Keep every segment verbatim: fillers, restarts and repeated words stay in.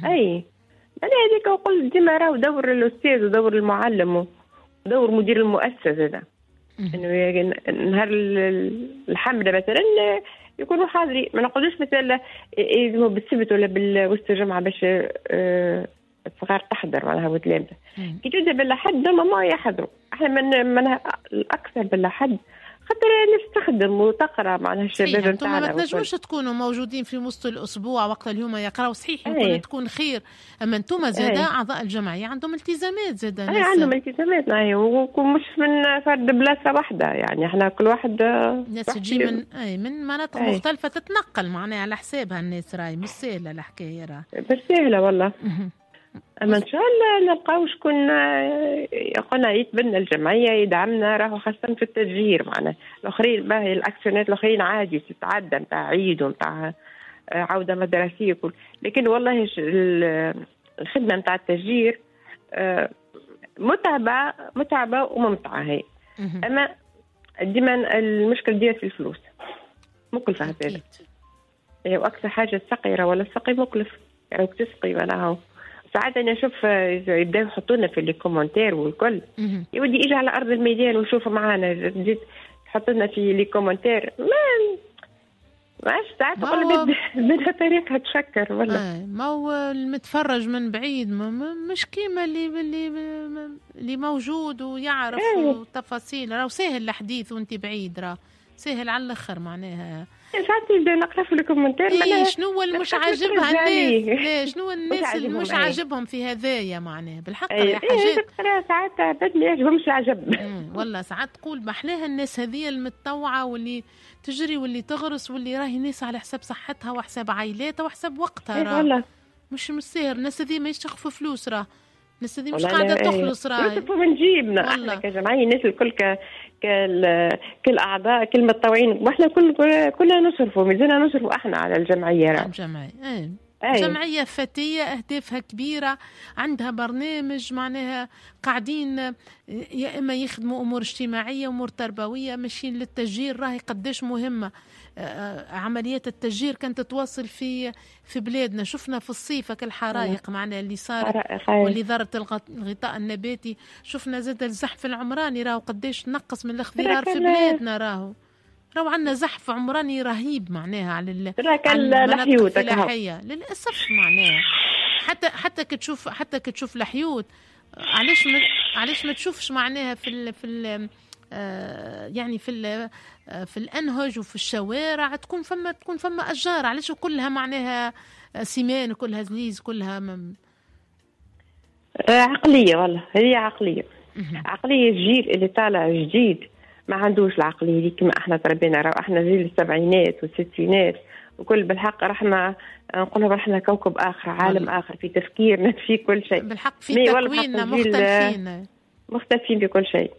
اي انا هذيك نقول ديما راهو دور الاستاذ ودور المعلم ودور مدير المؤسسه هذا انه نهار الحمله مثلا يكونوا حاضرين. ما نقولوش مثلا يلزموا بالسبت ولا بالوسط الجمعه باش الصغار تحضر معناها وتلامذه. كي تبدا بالاحد ما يحضروا. احنا من من الاكثر بالاحد خاطر نستخدم وتقرا معناها الشباب نتاعنا. ما تنجموش تكونوا موجودين في وسط الاسبوع وقت اليوم يقراوا صحيح يمكن أيه. تكون خير، اما انتم زاده أيه. اعضاء الجمعيه عندهم التزامات زاده. اي عندهم التزامات اي ومش من فرد بلاصه واحده يعني احنا كل واحد ناس تجي من اي من مناطق أيه. مختلفه تتنقل معناها على حسابها الناس. راي مش سهله الحكايه راه مش سهله والله. اما ان شاء الله نلقاو شكون قلنا يتبنى الجمعيه يدعمنا راهو خاصه في التشجير معنا. الاخرين باهي الاكسيونات الاخرين عادي تتعدى نتاع عيد ونتاع عوده مدرسيه كل، لكن والله الخدمه نتاع التشجير متعبه متعبه وممتعه هي. اما ديما المشكل ديال في الفلوس مكلفه هذا. هي واكثر حاجه السقيره ولا السقي مكلف يعني تسقي معناها. ساعات انا اشوف يبداو يحطونا في لي كومنتير والكل يودي يجي على ارض الميدان ويشوف معانا تزيد تحط لنا في لي كومنتير ما ماش ساعات تقول بدها طريقه تفكر ولا آه ما هو المتفرج من بعيد مش كيما اللي اللي اللي موجود ويعرف أيه. تفاصيل راه سهل الحديث وانت بعيد راه سهل على الاخر معناها. ساعات يبدا نقرا في الكومنتير إيه شنو اللي مش عاجبها الناس ليه شنو الناس اللي مش عاجبهم في هذايا معناها بالحق أيه. يا حاجات إيه ساعات بدني يعجبهمش عجب والله ساعات تقول محلاها الناس هذه المتطوعه واللي تجري واللي تغرس واللي راهي ناس على حساب صحتها وحساب عائلاتها وحساب وقتها راه والله مش مسير الناس هذه ما يشخفوا فلوس راه الناس هذه مش قاعده تخلص راه نصرفوا من جيبنا احنا كجمعيه الناس الكل ك كالاعضاء كالمتطوعين واحنا كل كلنا نصرفوا ميزاننا نصرفوا احنا على الجمعيه راه الجمعيه ايه جمعية فتية أهدافها كبيرة عندها برنامج معناها قاعدين يا إما يخدموا أمور اجتماعية أمور تربوية ماشيين للتشجير. راهي قديش مهمة عمليات التشجير كانت تتواصل في في بلادنا. شفنا في الصيف الحرائق معناها اللي صار واللي ضرت الغطاء النباتي. شفنا زاد الزحف العمراني راهو قديش نقص من الاخضرار في بلادنا. راهو راهو عندنا زحف عمراني رهيب معناها على المناطق الفلاحية للأسف معناها. حتى حتى كتشوف حتى كتشوف الحيوت علاش ما علاش ما تشوفش معناها في ال في ال آه يعني في ال في الأنهج وفي الشوارع تكون فما تكون فما أشجار. علاش كلها معناها سمان كلها زليز كلها مم... عقلية والله هي عقلية عقلية الجيل اللي طالع جديد ما عندوش العقلية دي كما احنا تربينا. راه احنا جيل السبعينات والستينات وكل بالحق رحنا نقولها رحنا كوكب آخر عالم آخر في تفكيرنا في كل شيء بالحق في تكويننا مختلفين مختلفين في كل شيء.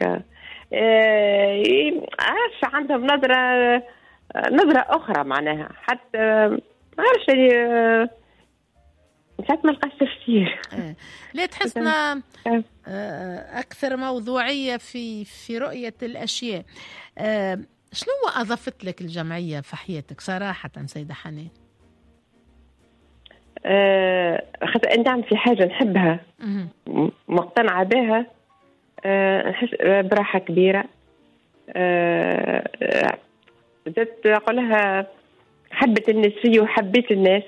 عارف عندهم نظرة نظرة أخرى معناها حتى ما عارفش اللي ساعات ما لقاش تفسير. لا تحسنا أكثر موضوعية في في رؤية الأشياء. شنو أضفت لك الجمعية في حياتك صراحة سيدة حنان؟ أه خاطر ندعم في حاجة نحبها مقتنعة بها أه نحس براحة كبيرة. أه زدت أقولها حبت الناس فيه وحبيت الناس.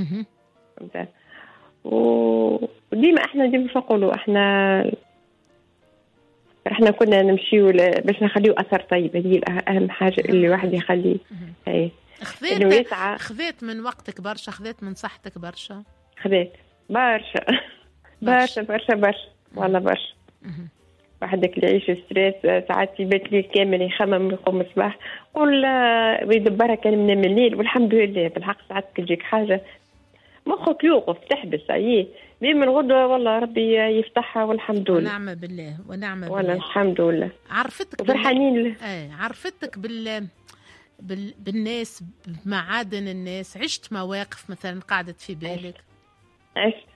وديما احنا ديما نقولوا احنا احنا كنا نمشيو باش نخليو اثر طيب. هذه اهم حاجه اللي الواحد يخليه. اي خذيت خذيت من وقتك برشا خذيت من صحتك برشا خذيت برشا برشا برشا برشا والله برشا. وحدك اللي يعيش ستريس ساعات يبات ليل كامل يخمم يقوم الصباح ولا ويدبرها كان من الليل والحمد لله بالحق ساعات تجيك حاجه مخك يوقف تحبس اي من الغدوه والله ربي يفتحها والحمد لله ونعم بالله ونعم بالله والله الحمد لله. عرفتك فرحانين ايه عرفتك بال... بال بالناس بمعادن الناس. عشت مواقف مثلا قعدت في بالك؟ عشت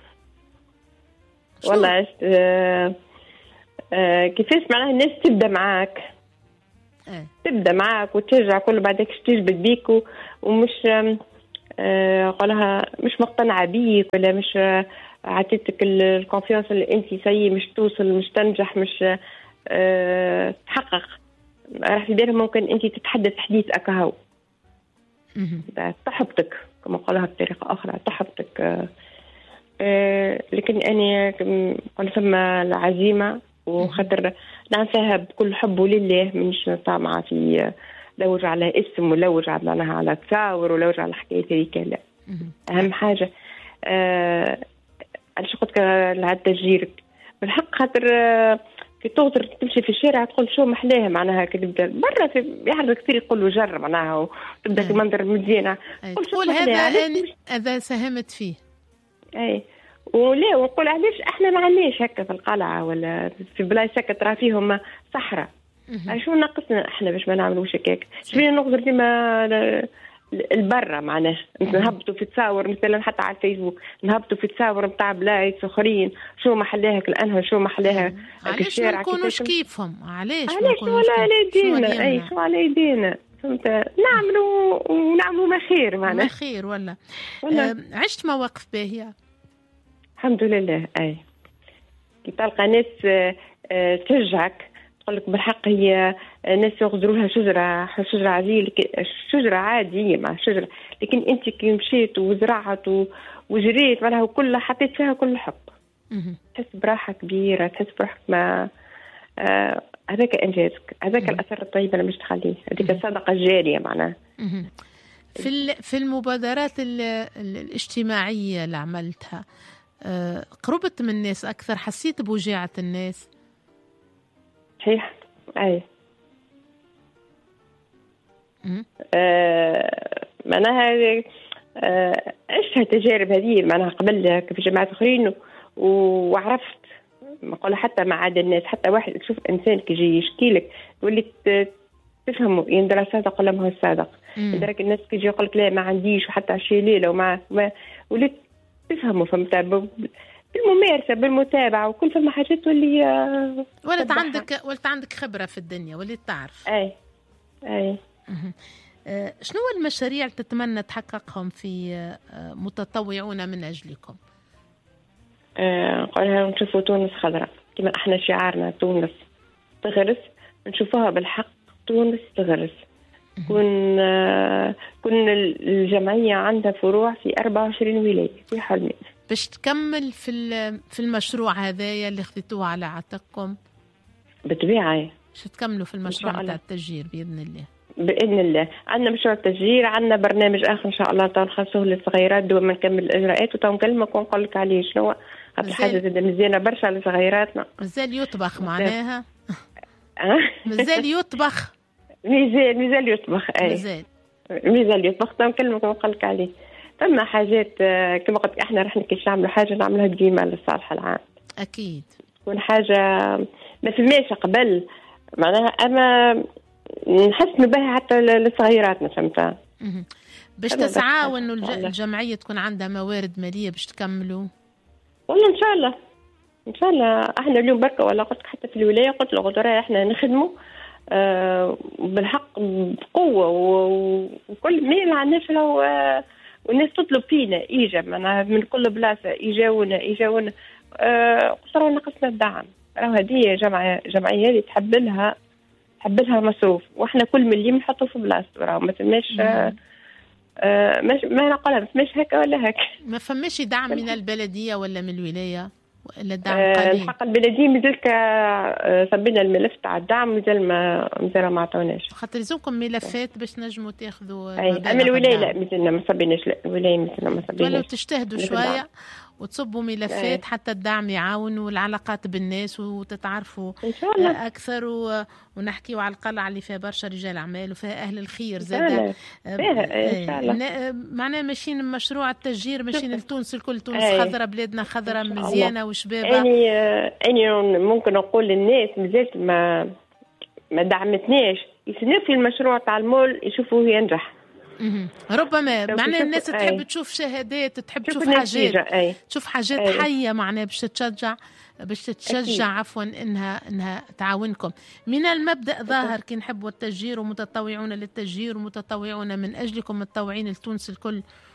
والله عشت آه آه كيفاش معناها الناس تبدا معاك ايه. تبدا معاك وترجع كل بعدك تجبد بيك ومش آه قالها مش مقتنعة بيك ولا مش عطيتك الكونفيونس اللي انت سي مش توصل مش تنجح مش آه تحقق، راح في بالهم ممكن انت تتحدث حديث اكاهو تحبطك كما قالها بطريقة اخرى تحبطك. آه آه لكن انا قلت ثم العزيمة وخاطر نعملها بكل حب لله، منش طامعة في لوج على اسم ولوج معناها على تصاور ولوج على حكاية هذيك، لا. أهم حاجة آه علاش قلت على التشجير بالحق، خاطر آه كي تغدر تمشي في الشارع تقول شو محلاها معناها، كي تبدا برا يحرك كثير يقولوا جر معناها وتبدا في منظر مزيانة تقول هذا هذا ساهمت فيه. أي ولا ونقول علاش احنا ما عندناش هكا في القلعه ولا في بلايص هكا ترى فيهم صحراء، شو ناقصنا احنا باش ما نعملوش هكاك؟ شبينا نقدر ديما البرة معناه نهبطوا في تصاور مثلا حتى على الفيسبوك نهبطوا في تصاور نتاع بلايص اخرين شو محلاها الانهر شو محلاها علاش ما نكونوش كيفهم؟ علاش علاش ولا على يدينا اي شو على يدينا فهمت نعملوا ونعملوا ما خير معناه ما خير ولا, ولا. آه عشت مواقف باهيه الحمد لله. اي كي تلقى ناس تشجعك تقول لك بالحق هي ناس يغزروا لها شجره شجره عاديه شجره عاديه مع شجره، لكن انت كي مشيت وزرعت وجريت معناها وكلها حطيت فيها كل حب تحس براحه كبيره، تحس بروحك ما آه هذاك انجازك، هذاك الاثر الطيب اللي مش تخليه، هذيك الصدقه الجاريه معناها. في في المبادرات الاجتماعيه اللي عملتها قربت من الناس أكثر، حسيت بوجاعة الناس؟ صحيح. أي آه معناها آه عشت التجارب هذه معناها قبل في جماعات أخرين وعرفت ما قول حتى مع عاد الناس، حتى واحد تشوف إنسان كيجي يشكي لك تولي تفهمه يندرى صادق ولا ما هو صادق، لذلك الناس كيجي يقول لك لا ما عنديش وحتى عشي ليلة وما ما وليت تفهموا فهمت بالممارسة بالمتابعة وكل فما حاجات واللي ولت عندك ولت عندك خبرة في الدنيا وليت تعرف. أي أي أه شنو المشاريع اللي تتمنى تحققهم في متطوعون من أجلكم؟ أه قالها نشوفوا تونس خضراء كما احنا شعارنا تونس تغرس، نشوفوها بالحق تونس تغرس. كن كن الجمعية عندها فروع في أربعة وعشرين ولاية في حلمي. باش تكمل في في المشروع هذايا اللي خذيتوه على عاتقكم؟ بالطبيعة باش تكملوا في المشروع تاع التشجير بإذن الله. بإذن الله عندنا مشروع التشجير، عندنا برنامج آخر إن شاء الله تو نخصوه للصغيرات دو ما نكمل الإجراءات وتو نكلمك ونقول لك عليه شنو خاطر حاجة زاد مزيانة برشا لصغيراتنا. مازال يطبخ معناها؟ مازال يطبخ ميزال ميزال يطبخ. اي ميزال ميزال يطبخ تو نكلمك ونقول لك عليه. ثم حاجات كما قلت احنا رح كيش نعملوا حاجه نعملها ديما للصالح العام اكيد، تكون حاجه ما فماش قبل معناها اما نحس بها حتى للصغيرات فهمتها. باش تسعى انه الجمعيه تكون عندها موارد ماليه باش تكملوا؟ والله ان شاء الله ان شاء الله. احنا اليوم بركه ولا قلت حتى في الولايه قلت للغدراء احنا نخدموا آه بالحق بقوة وكل ما لعناش لو آه والناس تطلب فينا إيجا من كل بلاصة إيجاونا إيجاونا آه قصروا نقصنا الدعم. راهو هذه جمعية جمعية اللي تحب لها تحب لها مصروف وإحنا كل مليم نحطه في بلاصته. راهو ما تماش آه آه ما نقولها ما تماش هكا ولا هكا. ما فماش دعم من البلدية ولا من الولاية ولا دعم قليل؟ آه الحق البلدية مازال صبينا الملف تاع الدعم مازال ما مازال ما عطوناش. خاطر يلزمكم ملفات باش نجموا تاخذوا. اي اما الولاية لا مازلنا ما صبيناش. لا الولاية مازلنا ما صبيناش. ولو تجتهدوا شوية وتصبوا ملفات أي. حتى الدعم يعاون والعلاقات بالناس وتتعرفوا إن شاء الله. أكثر و... ونحكيوا على القلعة اللي فيها برشا رجال أعمال وفيها أهل الخير زاد. معناها ماشيين مشروع التشجير ماشيين لتونس الكل. تونس خضرة بلادنا خضرة مزيانة وشبابة. أني أني ممكن أقول للناس مازالت ما ما دعمتناش يسنوا في المشروع تاع المول يشوفوه ينجح. ربما معناها الناس تحب أي. تشوف شهادات تحب تشوف حاجات أي. تشوف حاجات أي. حية معناها باش تتشجع باش تتشجع عفوا انها انها تعاونكم. من المبدأ ظاهر كي نحبوا التشجير ومتطوعون للتشجير ومتطوعون من اجلكم متطوعين لتونس الكل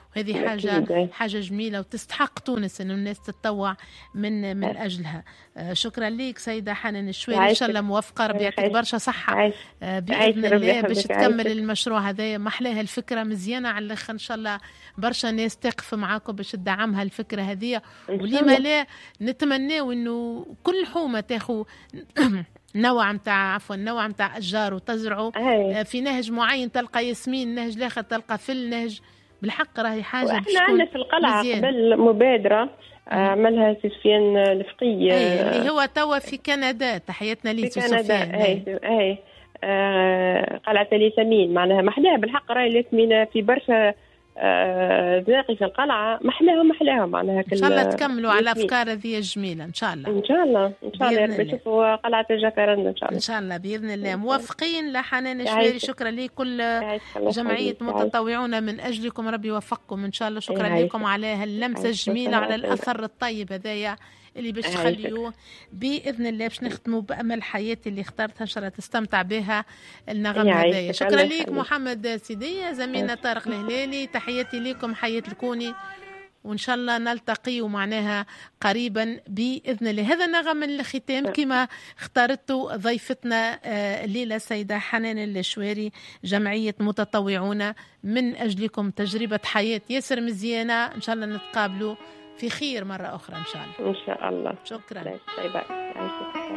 وهذه حاجة حاجة جميلة وتستحق تونس إنه الناس تتطوع من من أجلها. شكرا لك سيدة حنان الشويري، إن شاء الله موفقة، ربي يعطيك برشا صحة بإذن الله باش تكمل المشروع هذا. محلاها الفكرة مزيانة على الآخر، إن شاء الله برشا ناس تقف معاكم باش تدعمها الفكرة هذه، ولما لا نتمناو إنه كل حومة تاخو نوع متاع عفوا نوع متاع أشجار وتزرعوا في نهج معين، تلقى ياسمين نهج الآخر تلقى فل نهج، بالحق راهي حاجة. احنا عندنا في القلعة قبل مبادرة عملها سفيان الفقي اللي هو توا في كندا، تحياتنا ليه في سفيان. اي اي آه قلعة الياسمين معناها محلاها بالحق، راهي الياسمين في برشا زاقي في القلعة محلاها محلاها معناها. ان شاء الله تكملوا على افكار هذه الجميله ان شاء الله. ان شاء الله ان شاء الله ربي يشوفوا قلعة الجاكارندا ان شاء الله. ان شاء الله باذن الله. موفقين لحنان الشويري، شكرا لكم كل جمعيه متطوعون من اجلكم، ربي يوفقكم ان شاء الله. شكرا لكم على هاللمسه الجميله على الاثر الطيب هذايا اللي باش تخليوه باذن الله. باش نختموا بامل حياتي اللي اخترتها، ان شاء الله تستمتع بها النغم هذايا. شكرا لك محمد سيدية، زميلنا طارق الهلالي، تحياتي لكم، حياة الكوني، وإن شاء الله نلتقي ومعناها قريبا بإذن الله. هذا نغم الختام كما اختارته ضيفتنا الليلة السيدة حنان الشويري، جمعية متطوعون من أجلكم، تجربة حياة ياسر مزيانة. إن شاء الله نتقابلوا في خير مرة أخرى إن شاء الله. إن شاء الله. شكرا. طيب.